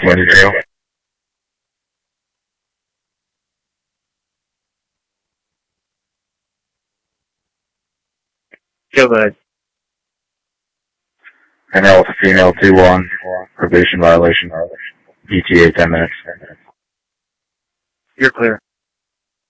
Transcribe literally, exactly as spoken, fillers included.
twenty zero. Go ahead. And L female two one, probation violation, E T A ten minutes. You're clear.